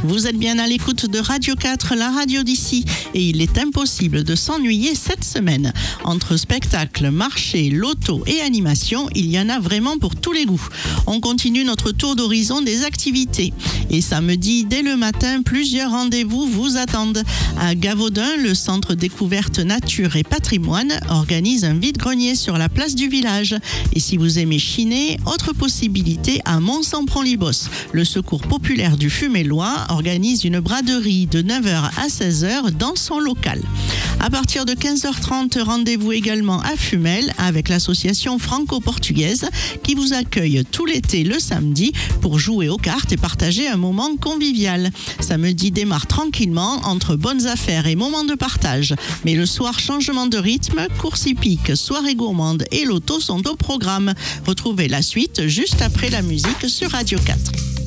Vous êtes bien à l'écoute de Radio 4, la radio d'ici, et il est impossible de s'ennuyer cette semaine. Entre spectacles, marchés, lotos et animations, il y en a vraiment pour tous les goûts. On continue notre tour d'horizon des activités. Et samedi, dès le matin, plusieurs rendez-vous vous attendent. À Gavaudin, le centre découverte nature et patrimoine organise un vide-grenier sur la place du village. Et si vous aimez chiner, autre possibilité à Mont-Sampron-Libos. Le secours populaire du Fumélois organise une braderie de 9h à 16h dans son local. À partir de 15h30, rendez-vous également à Fumel avec l'association franco-portugaise qui vous accueille tout l'été le samedi pour jouer aux cartes et partager un moment convivial. Samedi démarre tranquillement entre bonnes affaires et moments de partage. Mais le soir, changement de rythme, course hippique, soirée gourmande et loto sont au programme. Retrouvez la suite juste après la musique sur Radio 4.